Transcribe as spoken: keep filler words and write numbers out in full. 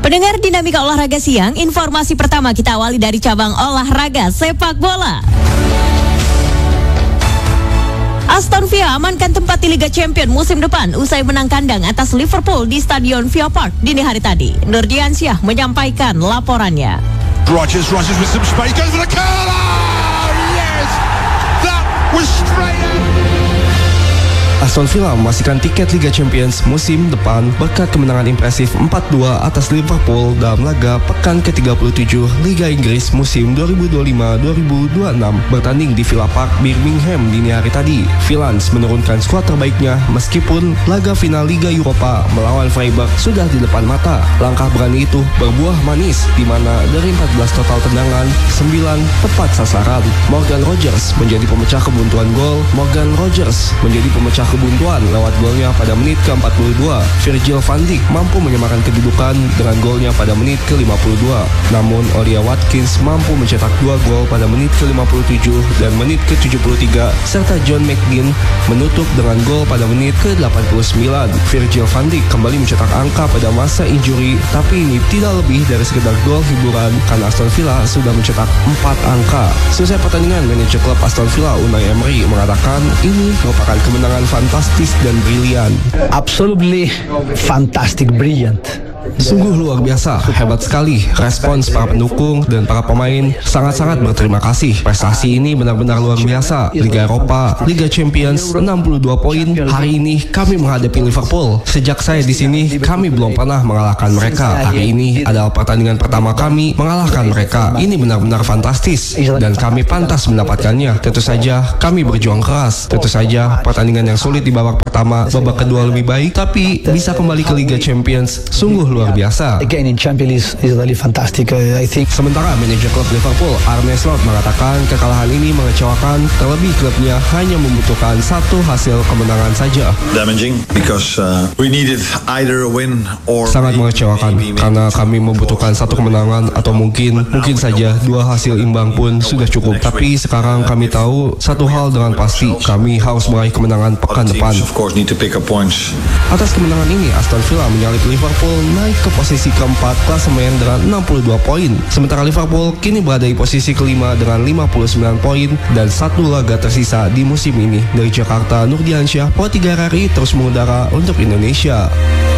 Pendengar Dinamika Olahraga Siang, informasi pertama kita awali dari cabang olahraga sepak bola. Aston Villa amankan tempat di Liga Champions musim depan usai menang kandang atas Liverpool di Stadion Villa Park dini hari tadi. Nurdiansyah menyampaikan laporannya. Rodgers, Rodgers with some space, goes for the curl! Oh, yes! That was straight out! Aston Villa memastikan tiket Liga Champions musim depan berkat kemenangan impresif empat dua atas Liverpool dalam laga pekan ke tiga puluh tujuh Liga Inggris musim dua ribu dua puluh lima dua ribu dua puluh enam bertanding di Villa Park, Birmingham dini hari tadi. Villans menurunkan skuad terbaiknya meskipun laga final Liga Eropa melawan Freiburg sudah di depan mata. Langkah berani itu berbuah manis di mana dari empat belas total tendangan, sembilan tepat sasaran. Morgan Rogers menjadi pemecah kebuntuan gol. Morgan Rogers menjadi pemecah kebuntuan lewat golnya pada menit ke empat puluh dua. Virgil van Dijk mampu menyamakan kedudukan dengan golnya pada menit ke lima puluh dua. Namun Ollie Watkins mampu mencetak dua gol pada menit ke lima puluh tujuh dan menit ke tujuh puluh tiga, serta John McGinn menutup dengan gol pada menit ke delapan puluh sembilan. Virgil van Dijk kembali mencetak angka pada masa injury, tapi ini tidak lebih dari sekedar gol hiburan karena Aston Villa sudah mencetak empat angka. Selesai pertandingan, manajer klub Aston Villa Unai Emery mengatakan ini merupakan kemenangan fantastis dan brilian. Absolutely fantastic, brilliant. Sungguh luar biasa, hebat sekali. Respons para pendukung dan para pemain sangat-sangat berterima kasih. Prestasi ini benar-benar luar biasa. Liga Eropa, Liga Champions, enam puluh dua poin. Hari ini kami menghadapi Liverpool. Sejak saya di sini, kami belum pernah mengalahkan mereka. Hari ini adalah pertandingan pertama kami mengalahkan mereka. Ini benar-benar fantastis dan kami pantas mendapatkannya. Tentu saja kami berjuang keras. Tentu saja pertandingan yang sulit di babak pertama, babak kedua lebih baik, tapi bisa kembali ke Liga Champions sungguh luar biasa. Again in Champions is really fantastic, I think. Sementara manajer klub Liverpool Arne Slot mengatakan kekalahan ini mengecewakan, terlebih klubnya hanya membutuhkan satu hasil kemenangan saja. Damaging because uh, we needed either a win or sangat mengecewakan karena kami membutuhkan satu kemenangan atau mungkin mungkin saja dua hasil imbang pun sudah cukup. Tapi sekarang kami tahu satu hal dengan pasti, kami harus meraih kemenangan pekan depan. Atas kemenangan ini Aston Villa menyalip Liverpool naik ke posisi keempat klasemen dengan enam puluh dua poin. Sementara Liverpool kini berada di posisi kelima dengan lima puluh sembilan poin dan satu laga tersisa di musim ini. Dari Jakarta, Nurdiansyah, Pro tiga R R I terus mengudara untuk Indonesia.